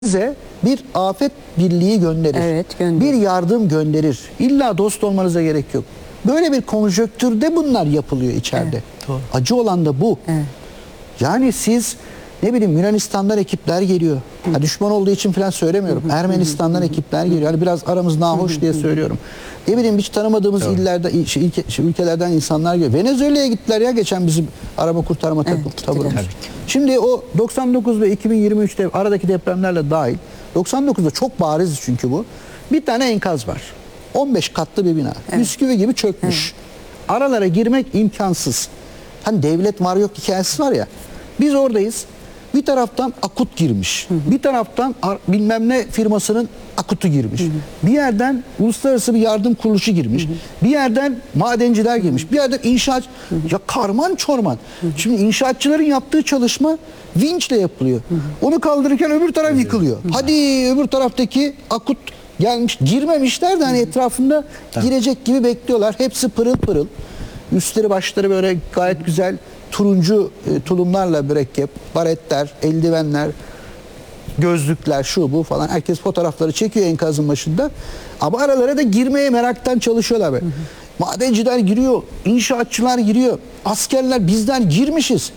size bir afet birliği gönderir. Evet, gönderir. Bir yardım gönderir. İlla dost olmanıza gerek yok. Böyle bir konjonktürde bunlar yapılıyor içeride. Evet, doğru. Acı olan da bu. Evet. Yani siz ne bileyim Yunanistan'dan ekipler geliyor. Ha, düşman olduğu için falan söylemiyorum. Ermenistan'dan ekipler geliyor. Yani biraz aramız nahoş diye söylüyorum. Ne bileyim hiç tanımadığımız illerde, ülkelerden insanlar geliyor. Venezuela'ya gittiler ya geçen bizim arama kurtarma taburumuz. Şimdi o 99 ve 2023'te aradaki depremlerle dahil 99'da çok bariz çünkü bu. Bir tane enkaz var. 15 katlı bir bina. Bisküvi gibi çökmüş. Aralara girmek imkansız. Hani devlet var yok hikayesi var ya. Biz oradayız. Bir taraftan akut girmiş. Bir taraftan bilmem ne firmasının akutu girmiş. Bir yerden uluslararası bir yardım kuruluşu girmiş. Bir yerden madenciler girmiş. Bir yerden inşaat. Ya karman çorman. Şimdi inşaatçıların yaptığı çalışma vinçle yapılıyor. Onu kaldırırken öbür taraf yıkılıyor. Hadi öbür taraftaki akut gelmiş. Girmemişler de hani etrafında girecek gibi bekliyorlar. Hepsi pırıl pırıl. Üstleri başları böyle gayet güzel turuncu tulumlarla mürekkep, baretler, eldivenler, gözlükler, şu bu falan. Herkes fotoğrafları çekiyor enkazın başında. Ama aralara da girmeye meraktan çalışıyorlar. Böyle. Madenciler giriyor, inşaatçılar giriyor, askerler bizden girmişiz.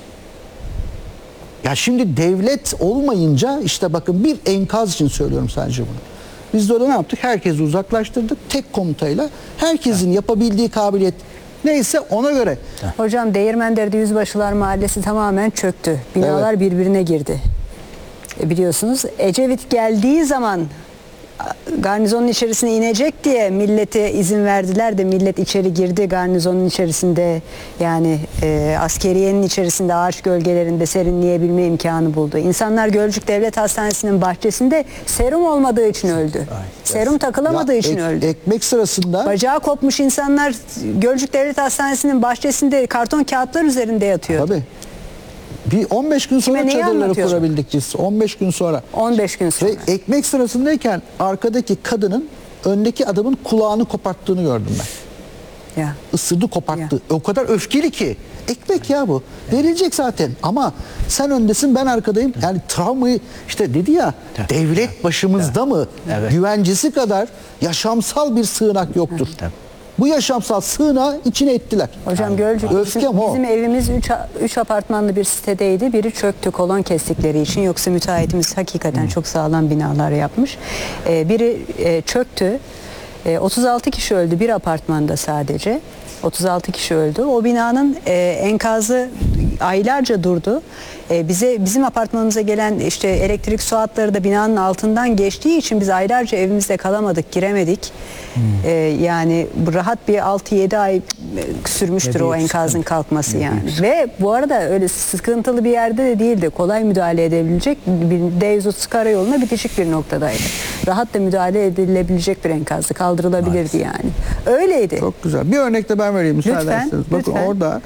Ya şimdi devlet olmayınca işte bakın bir enkaz için söylüyorum sadece bunu. Biz de orada ne yaptık? Herkesi uzaklaştırdık. Tek komutayla herkesin yapabildiği kabiliyet neyse ona göre. Hocam Değirmendere'de Yüzbaşılar Mahallesi tamamen çöktü. Binalar birbirine girdi. Biliyorsunuz Ecevit geldiği zaman garnizonun içerisine inecek diye millete izin verdiler de millet içeri girdi garnizonun içerisinde, yani askeriyenin içerisinde ağaç gölgelerinde serinleyebilme imkanı buldu. İnsanlar Gölcük Devlet Hastanesi'nin bahçesinde serum olmadığı için öldü. Serum takılamadığı için öldü. Ekmek sırasında Bacağı kopmuş insanlar Gölcük Devlet Hastanesi'nin bahçesinde karton kağıtlar üzerinde yatıyor. tabii. Bir 15 gün sonra Kime neyi çadırları anlatıyorsun? kurabildik biz. 15 gün sonra. 15 gün sonra. Ve ekmek sırasındayken arkadaki kadının öndeki adamın kulağını koparttığını gördüm ben. Ya. Isırdı, koparttı. O kadar öfkeli ki. Ekmek ya bu. Verilecek zaten. Ama sen öndesin, ben arkadayım. Yani travmayı işte dedi ya, devlet başımızda mı? Evet. Güvencesi kadar yaşamsal bir sığınak yoktur. Bu yaşamsal sığınağı içine ettiler. Hocam Gölcük bizim evimiz 3 apartmanlı bir sitedeydi. Biri çöktü kolon kestikleri için. Yoksa müteahhitimiz hakikaten çok sağlam binalar yapmış. Biri çöktü. 36 kişi öldü bir apartmanda sadece. 36 kişi öldü. O binanın enkazı aylarca durdu. Bizim apartmanımıza gelen işte elektrik su hatları da binanın altından geçtiği için biz aylarca evimizde kalamadık, giremedik. Yani rahat bir 6-7 ay sürmüştür o enkazın kalkması yani. Ve bu arada öyle sıkıntılı bir yerde de değildi. Kolay müdahale edebilecek bir D130 karayoluna bitişik bir noktadaydı. Rahat da müdahale edilebilecek bir enkazdı. Kaldırılabilirdi yani. Öyleydi. Çok güzel. Bir örnek de ben vereyim müsaade ederseniz. Bakın orada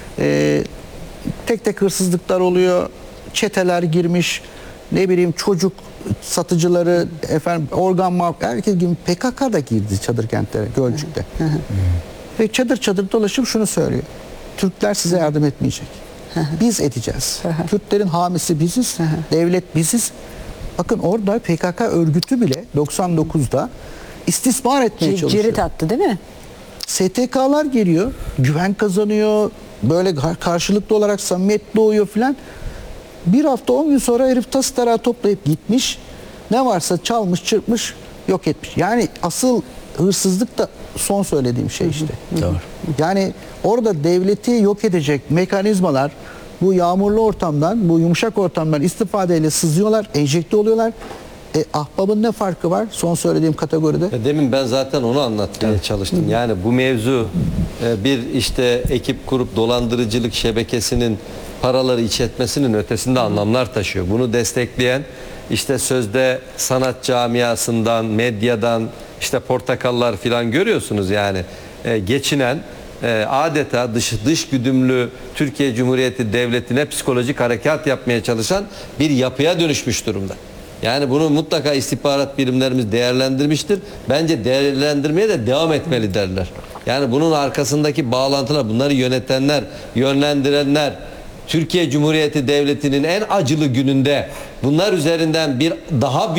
tek tek hırsızlıklar oluyor. Çeteler girmiş. Ne bileyim çocuk satıcıları, efendim organ herkes gibi PKK da girdi çadır kentlere Gölcük'te. Ve çadır çadır dolaşıp şunu söylüyor. Türkler size yardım etmeyecek. Biz edeceğiz. Kürtlerin hamisi biziz. Devlet biziz. Bakın orada PKK örgütü bile 99'da istismar etmeye çalışıyor. Cirit attı değil mi? STK'lar geliyor, güven kazanıyor, böyle karşılıklı olarak samimiyet doğuyor filan. Bir hafta 10 gün sonra herif tas tarağı toplayıp gitmiş. Ne varsa çalmış, çırpmış, yok etmiş. Yani asıl hırsızlık da son söylediğim şey işte. Doğru. Yani orada devleti yok edecek mekanizmalar bu yağmurlu ortamdan, bu yumuşak ortamdan istifadeyle sızıyorlar, enjekte oluyorlar. Ahbabın ne farkı var son söylediğim kategoride? Demin ben zaten onu anlatmaya çalıştım. Yani bu mevzu bir işte ekip kurup dolandırıcılık şebekesinin paraları iç etmesinin ötesinde anlamlar taşıyor. Bunu destekleyen işte sözde sanat camiasından, medyadan işte portakallar filan görüyorsunuz yani geçinen adeta dış güdümlü Türkiye Cumhuriyeti Devleti'ne psikolojik harekat yapmaya çalışan bir yapıya dönüşmüş durumda. Yani bunu mutlaka istihbarat birimlerimiz değerlendirmiştir. Bence değerlendirmeye de devam etmelidirler. Yani bunun arkasındaki bağlantılar, bunları yönetenler, yönlendirenler, Türkiye Cumhuriyeti Devleti'nin en acılı gününde bunlar üzerinden bir daha